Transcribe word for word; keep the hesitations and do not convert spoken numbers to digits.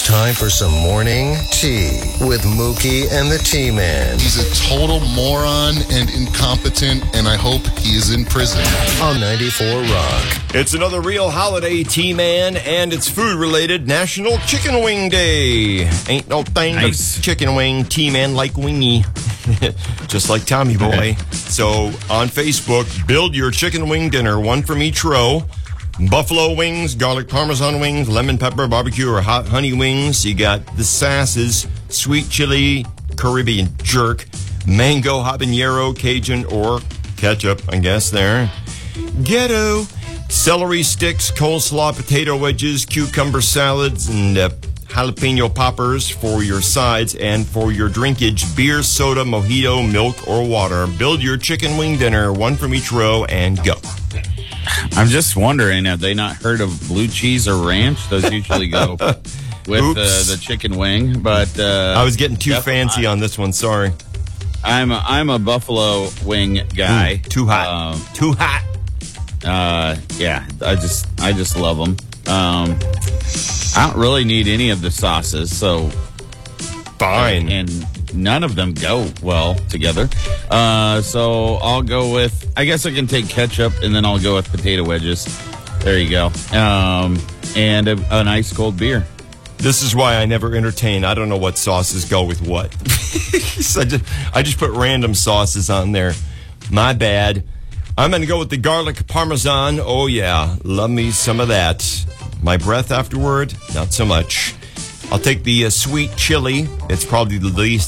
Time for some morning tea with Mookie and the T-Man. He's a total moron and incompetent, and I hope he is in prison. On ninety-four Rock. It's another real holiday, T-Man, and it's food-related National Chicken Wing Day. Ain't no thing Nice. but chicken wing, T-Man like wingy. Just like Tommy Boy. So on Facebook, build your chicken wing dinner, one from each row. Buffalo wings, garlic parmesan wings, lemon pepper, barbecue, or hot honey wings. You got the sasses, sweet chili, Caribbean jerk, mango habanero, Cajun, or ketchup, I guess there. Ghetto, celery sticks, coleslaw, potato wedges, cucumber salads, and uh, jalapeno poppers for your sides, and for your drinkage, beer, soda, mojito, milk, or water. Build your chicken wing dinner, one from each row, and go. I'm just wondering, have they not heard of blue cheese or ranch? Those usually go with uh, the chicken wing. But uh, I was getting too yep, fancy I, on this one. Sorry. I'm a, I'm a buffalo wing guy. Mm, too hot. Um, too hot. Uh, yeah, I just I just love them. Um, I don't really need any of the sauces, so fine. And none of them go well together. Uh, so I'll go with, I guess I can take ketchup, and then I'll go with potato wedges. There you go. Um, and a, an ice cold beer. This is why I never entertain. I don't know what sauces go with what. So I, just, I just put random sauces on there. My bad. I'm going to go with the garlic parmesan. Oh, yeah. Love me some of that. My breath afterward, not so much. I'll take the uh, sweet chili. It's probably the least